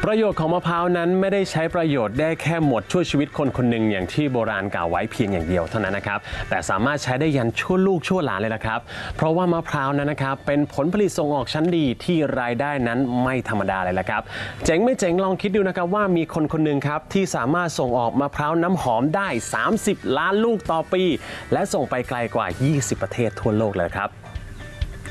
ประโยชน์ของมะพร้าวนั้นไม่ได้ใช้ประโยชน์ได้แค่หมดช่วยชีวิตคนคนหนึ่งอย่างที่โบราณกล่าวไว้เพียงอย่างเดียวเท่านั้นนะครับแต่สามารถใช้ได้ยันชั่วลูกชั่วหลานเลยนะครับเพราะว่ามะพร้าวนั้นนะครับเป็นผลผลิตส่งออกชั้นดีที่รายได้นั้นไม่ธรรมดาเลยละครับเจ๋งไม่เจ๋งลองคิดดูนะครับว่ามีคนคนหนึ่งครับที่สามารถส่งออกมะพร้าวน้ำหอมได้30 ล้านลูกต่อปีและส่งไปไกลกว่า20 ประเทศทั่วโลกเลยครับ